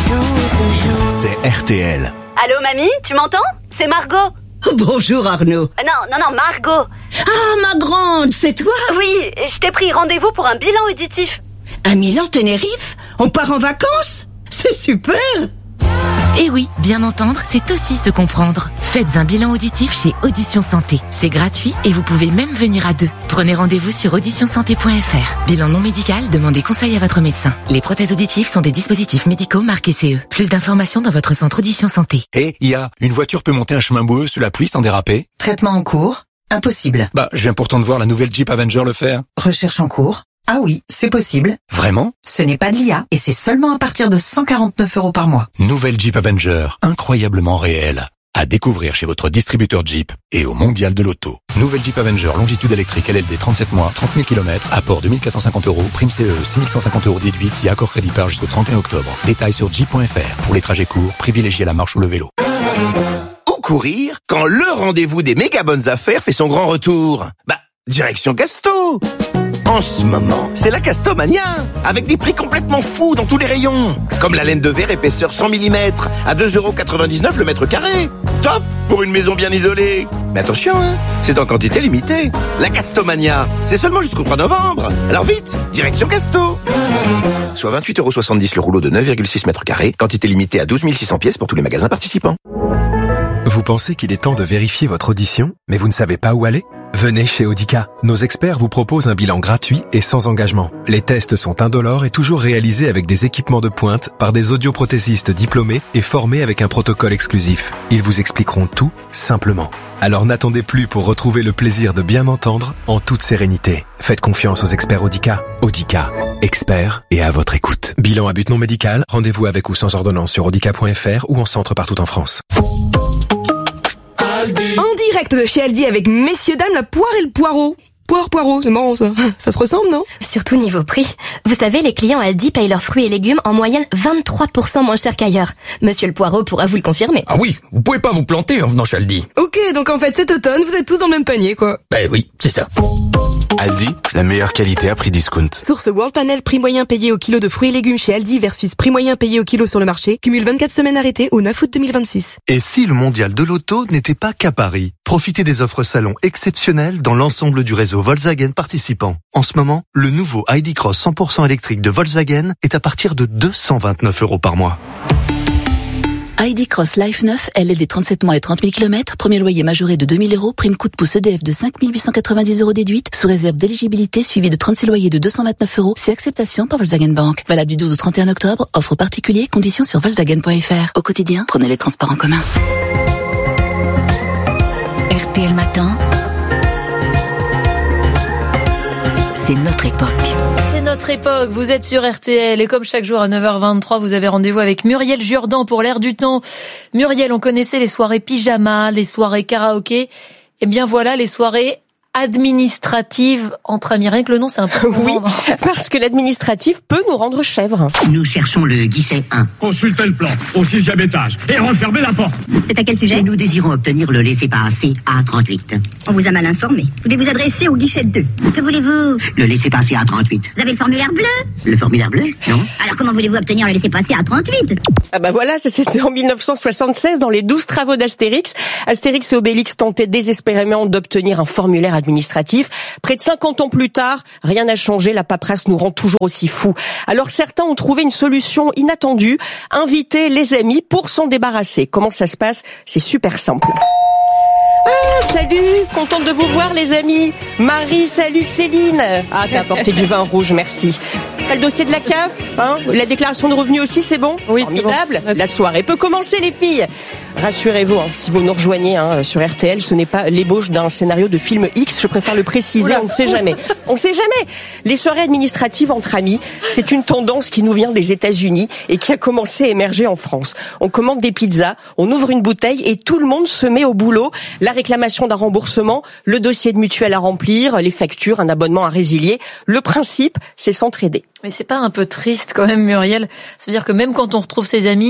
C'est RTL. Allô mamie, tu m'entends? C'est Margot. Bonjour Arnaud. Non, Margot. Ah, ma grande, c'est toi? Oui, je t'ai pris rendez-vous pour un bilan auditif. À Milan, Tenerife? On part en vacances? C'est super! Et oui, bien entendre, c'est aussi se comprendre. Faites un bilan auditif chez Audition Santé. C'est gratuit et vous pouvez même venir à deux. Prenez rendez-vous sur auditionsanté.fr. Bilan non médical, demandez conseil à votre médecin. Les prothèses auditives sont des dispositifs médicaux marqués CE. Plus d'informations dans votre centre Audition Santé. Et une voiture peut monter un chemin boueux sous la pluie sans déraper? Traitement en cours? Impossible. Je viens pourtant de voir la nouvelle Jeep Avenger le faire. Recherche en cours? Ah oui, c'est possible. Vraiment? Ce n'est pas de l'IA et c'est seulement à partir de 149 € par mois. Nouvelle Jeep Avenger, incroyablement réelle. À découvrir chez votre distributeur Jeep et au Mondial de l'Auto. Nouvelle Jeep Avenger, longitude électrique LLD 37 mois, 30 000 km, apport 2450 €, prime CE, 6150 € déduite si accord crédit par jusqu'au 31 octobre. Détails sur jeep.fr. Pour les trajets courts, privilégiez la marche ou le vélo. Où courir quand le rendez-vous des méga bonnes affaires fait son grand retour? Direction Casto. En ce moment, c'est la Castomania, avec des prix complètement fous dans tous les rayons. Comme la laine de verre épaisseur 100 mm à 2,99 € le mètre carré. Top pour une maison bien isolée. Mais attention, c'est en quantité limitée. La Castomania, c'est seulement jusqu'au 3 novembre. Alors vite, direction Casto. Soit 28,70 € le rouleau de 9,6 mètres carrés, quantité limitée à 12 600 pièces pour tous les magasins participants. Vous pensez qu'il est temps de vérifier votre audition, mais vous ne savez pas où aller? Venez chez Audica. Nos experts vous proposent un bilan gratuit et sans engagement. Les tests sont indolores et toujours réalisés avec des équipements de pointe par des audioprothésistes diplômés et formés avec un protocole exclusif. Ils vous expliqueront tout simplement. Alors n'attendez plus pour retrouver le plaisir de bien entendre en toute sérénité. Faites confiance aux experts Audica. Audica, experts et à votre écoute. Bilan à but non médical, rendez-vous avec ou sans ordonnance sur audica.fr ou en centre partout en France. En direct de chez Aldi avec messieurs dames la poire et le poireau. Poireau, c'est marrant ça. Ça se ressemble, non? Surtout niveau prix. Vous savez, les clients Aldi payent leurs fruits et légumes en moyenne 23% moins cher qu'ailleurs. Monsieur le Poireau pourra vous le confirmer. Ah oui, vous pouvez pas vous planter en venant chez Aldi. Ok, donc en fait cet automne, vous êtes tous dans le même panier, quoi. Oui, c'est ça. Aldi, la meilleure qualité à prix discount. Source World Panel, prix moyen payé au kilo de fruits et légumes chez Aldi versus prix moyen payé au kilo sur le marché. Cumule 24 semaines arrêtées au 9 août 2026. Et si le mondial de l'auto n'était pas qu'à Paris? Profitez des offres salon exceptionnelles dans l'ensemble du réseau Volkswagen participant. En ce moment, le nouveau ID Cross 100% électrique de Volkswagen est à partir de 229 € par mois. ID Cross Life 9, LLD 37 mois et 30 000 km, premier loyer majoré de 2 000 €, prime coup de pouce EDF de 5 890 € déduite, sous réserve d'éligibilité suivi de 36 loyers de 229 €, c'est acceptation par Volkswagen Bank. Valable du 12 au 31 octobre, offre particulier, conditions sur Volkswagen.fr. Au quotidien, prenez les transports en commun. RTL Matin, c'est notre époque. C'est notre époque, vous êtes sur RTL et comme chaque jour à 9h23, vous avez rendez-vous avec Muriel Jourdan pour l'air du temps. Muriel, on connaissait les soirées pyjama, les soirées karaoké. Eh bien voilà, les soirées administrative entre amis. Rien que le nom, c'est un peu oui, parce que l'administratif peut nous rendre chèvres. Nous cherchons le guichet 1. Consultez le plan au 6e étage et refermez la porte. C'est à quel sujet? Nous désirons obtenir le laissez-passer A38. On vous a mal informé. Vous devez vous adresser au guichet 2. Que voulez-vous? Le laissez-passer A38. Vous avez le formulaire bleu? Le formulaire bleu? Non. Alors comment voulez-vous obtenir le laissez-passer A38? Ah bah voilà, c'était en 1976 dans les 12 travaux d'Astérix. Astérix et Obélix tentaient désespérément d'obtenir un formulaire administratif. Près de 50 ans plus tard, rien n'a changé, la paperasse nous rend toujours aussi fous. Alors certains ont trouvé une solution inattendue, inviter les amis pour s'en débarrasser. Comment ça se passe? C'est super simple. Ah, salut, contente de vous voir les amis. Marie, salut Céline. Ah, t'as apporté du vin rouge, merci. T'as le dossier de la CAF, hein? La déclaration de revenus aussi, c'est bon? Oui, formidable. C'est bon. La soirée peut commencer les filles. Rassurez-vous, si vous nous rejoignez sur RTL, ce n'est pas l'ébauche d'un scénario de film X, je préfère le préciser, on ne sait jamais. On ne sait jamais. Les soirées administratives entre amis, c'est une tendance qui nous vient des États-Unis et qui a commencé à émerger en France. On commande des pizzas, on ouvre une bouteille et tout le monde se met au boulot. La réclamation d'un remboursement, le dossier de mutuelle à remplir, les factures, un abonnement à résilier. Le principe, c'est s'entraider. Mais c'est pas un peu triste quand même, Muriel? C'est-à-dire que même quand on retrouve ses amis,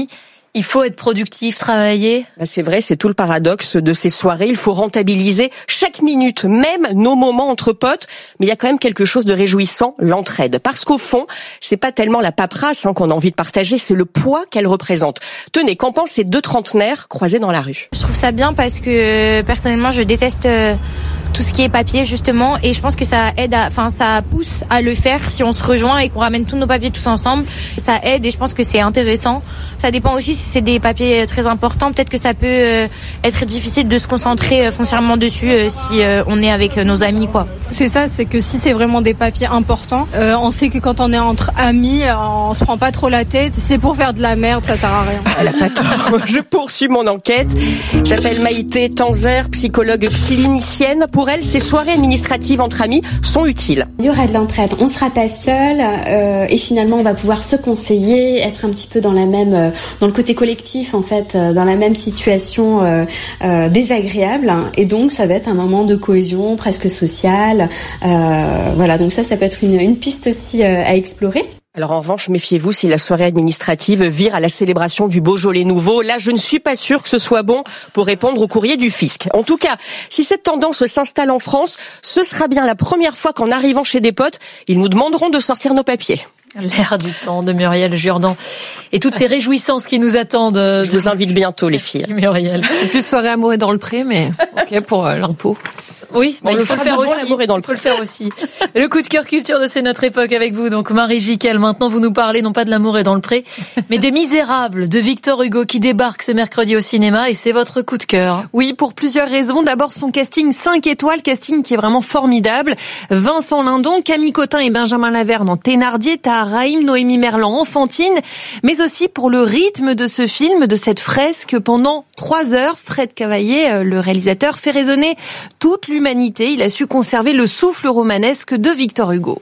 Il faut être productif, travailler. C'est vrai, c'est tout le paradoxe de ces soirées. Il faut rentabiliser chaque minute, même nos moments entre potes. Mais il y a quand même quelque chose de réjouissant, l'entraide. Parce qu'au fond, c'est pas tellement la paperasse qu'on a envie de partager, c'est le poids qu'elle représente. Tenez, qu'en pensent ces deux trentenaires croisés dans la rue? Je trouve ça bien parce que personnellement, je déteste tout ce qui est papier justement, et je pense que ça aide, ça pousse à le faire si on se rejoint et qu'on ramène tous nos papiers tous ensemble. Ça aide et je pense que c'est intéressant. Ça dépend aussi si c'est des papiers très importants. Peut-être que ça peut être difficile de se concentrer foncièrement dessus si on est avec nos amis, quoi. C'est ça, c'est que si c'est vraiment des papiers importants, on sait que quand on est entre amis, on se prend pas trop la tête. Si c'est pour faire de la merde, ça sert à rien. Elle a pas tort. Je poursuis mon enquête. J'appelle Maïté Tanzer, psychologue clinicienne. Pour elle, ces soirées administratives entre amis sont utiles. Il y aura de l'entraide. On sera pas seul et finalement on va pouvoir se conseiller, être un petit peu dans la même, dans le côté collectif en fait, dans la même situation désagréable. Et donc ça va être un moment de cohésion presque sociale. Voilà, donc ça peut être une piste aussi à explorer. Alors en revanche, méfiez-vous si la soirée administrative vire à la célébration du Beaujolais nouveau. Là, je ne suis pas sûre que ce soit bon pour répondre au courrier du fisc. En tout cas, si cette tendance s'installe en France, ce sera bien la première fois qu'en arrivant chez des potes, ils nous demanderont de sortir nos papiers. L'air du temps de Muriel Jourdan et toutes ces réjouissances qui nous attendent. Je vous invite bientôt, les filles. Muriel. Plus soirée amour et dans le pré, mais ok pour l'impôt. Oui, bon, il faut le faire aussi. Il faut le faire aussi. Le coup de cœur culture de C'est notre époque avec vous. Donc Marie Jiquel, maintenant vous nous parlez non pas de l'amour et dans le pré, mais des Misérables de Victor Hugo qui débarque ce mercredi au cinéma et c'est votre coup de cœur. Oui, pour plusieurs raisons. D'abord son casting 5 étoiles, casting qui est vraiment formidable. Vincent Lindon, Camille Cotin et Benjamin Laverne en Thénardier, Tahar Rahim, Noémie Merlan en Fantine, mais aussi pour le rythme de ce film, de cette fresque pendant 3 heures. Fred Cavaillé, le réalisateur, fait résonner toute l'humanité. Il a su conserver le souffle romanesque de Victor Hugo.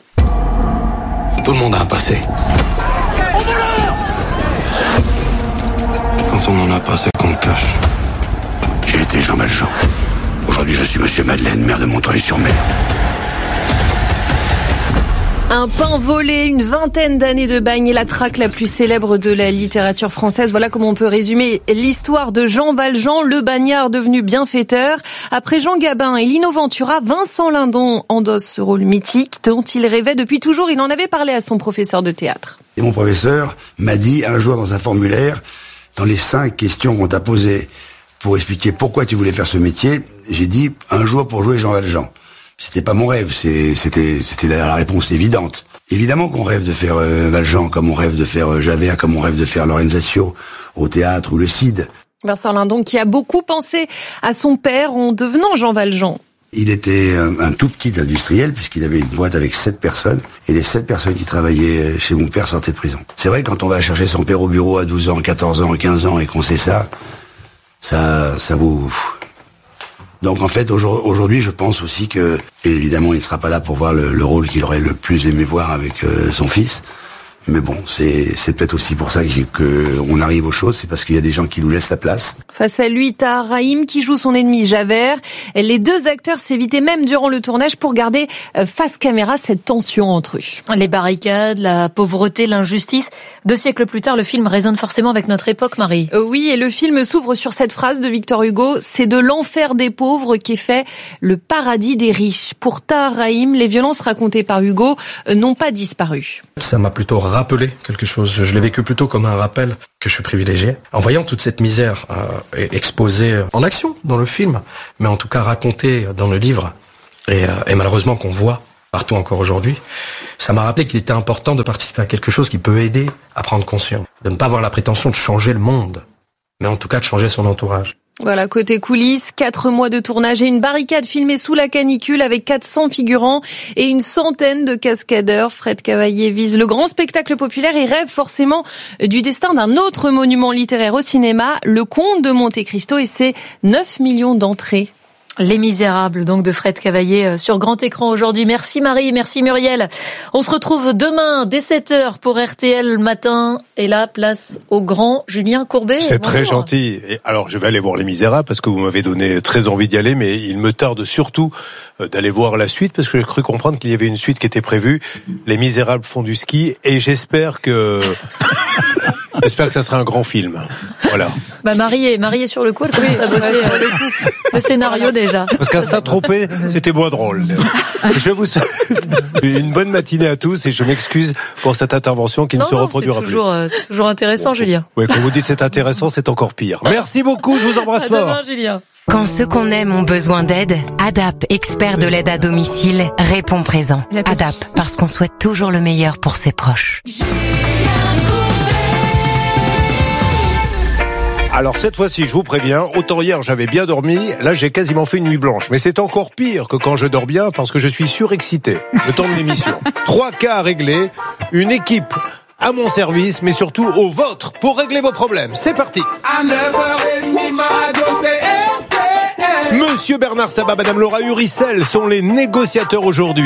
Tout le monde a un passé. Quand on n'en a pas, c'est qu'on le cache. J'ai été Jean Valjean. Aujourd'hui, je suis Monsieur Madeleine, maire de Montreuil-sur-Mer. Un pain volé, une vingtaine d'années de bagne et la traque la plus célèbre de la littérature française. Voilà comment on peut résumer l'histoire de Jean Valjean, le bagnard devenu bienfaiteur. Après Jean Gabin et Lino Ventura, Vincent Lindon endosse ce rôle mythique dont il rêvait depuis toujours. Il en avait parlé à son professeur de théâtre. Et mon professeur m'a dit un jour dans un formulaire, dans les 5 questions qu'on t'a posées pour expliquer pourquoi tu voulais faire ce métier, j'ai dit un jour pour jouer Jean Valjean. C'était pas mon rêve, c'était la réponse évidente. Évidemment qu'on rêve de faire Valjean, comme on rêve de faire Javert, comme on rêve de faire Lorenzaccio au théâtre ou le Cid. Vincent Lindon qui a beaucoup pensé à son père en devenant Jean Valjean. Il était un tout petit industriel puisqu'il avait une boîte avec 7 personnes et les 7 personnes qui travaillaient chez mon père sortaient de prison. C'est vrai que quand on va chercher son père au bureau à 12 ans, 14 ans, 15 ans et qu'on sait ça vous... Donc en fait, aujourd'hui, je pense aussi que, et évidemment, il ne sera pas là pour voir le rôle qu'il aurait le plus aimé voir avec son fils. Mais bon, c'est peut-être aussi pour ça qu'on arrive aux choses, c'est parce qu'il y a des gens qui nous laissent la place. Face à lui, Tahar Rahim qui joue son ennemi Javert. Les 2 acteurs s'évitaient même durant le tournage pour garder face caméra cette tension entre eux. Les barricades, la pauvreté, l'injustice. 2 siècles plus tard, le film résonne forcément avec notre époque, Marie. Oui, et le film s'ouvre sur cette phrase de Victor Hugo, c'est de l'enfer des pauvres qu'est fait le paradis des riches. Pour Tahar Rahim, les violences racontées par Hugo n'ont pas disparu. Ça m'a plutôt rappelé quelque chose. Je l'ai vécu plutôt comme un rappel que je suis privilégié. En voyant toute cette misère exposée en action dans le film, mais en tout cas racontée dans le livre, et malheureusement qu'on voit partout encore aujourd'hui, ça m'a rappelé qu'il était important de participer à quelque chose qui peut aider à prendre conscience, de ne pas avoir la prétention de changer le monde, mais en tout cas de changer son entourage. Voilà, côté coulisses, 4 mois de tournage et une barricade filmée sous la canicule avec 400 figurants et une centaine de cascadeurs. Fred Cavaillé vise le grand spectacle populaire et rêve forcément du destin d'un autre monument littéraire au cinéma, le Comte de Monte Cristo et ses 9 millions d'entrées. Les Misérables, donc, de Fred Cavaillé sur grand écran aujourd'hui. Merci Marie, merci Muriel. On se retrouve demain dès 7h pour RTL Matin. Et là, place au grand Julien Courbet. C'est très gentil. Et alors, je vais aller voir Les Misérables parce que vous m'avez donné très envie d'y aller, mais il me tarde surtout d'aller voir la suite parce que j'ai cru comprendre qu'il y avait une suite qui était prévue. Les Misérables font du ski et j'espère que J'espère que ça sera un grand film. Voilà. Bah mariée sur le coup, elle commence à bosser le scénario déjà. Parce qu'à Saint-Tropez, c'était moins drôle. Je vous souhaite une bonne matinée à tous et je m'excuse pour cette intervention qui ne se reproduira plus. C'est toujours intéressant, Julien. Oui, quand vous dites c'est intéressant, c'est encore pire. Merci beaucoup, je vous embrasse fort. À demain, Julien. Quand ceux qu'on aime ont besoin d'aide, ADAP, expert de l'aide à domicile, répond présent. ADAP, parce qu'on souhaite toujours le meilleur pour ses proches. Alors cette fois-ci, je vous préviens, autant hier j'avais bien dormi, là j'ai quasiment fait une nuit blanche. Mais c'est encore pire que quand je dors bien parce que je suis surexcité. Le temps de l'émission. 3 cas à régler, une équipe à mon service, mais surtout au vôtre pour régler vos problèmes. C'est parti. À 9h30, ma radio, c'est RTL. Monsieur Bernard Sabat, Madame Laura Uricel sont les négociateurs aujourd'hui.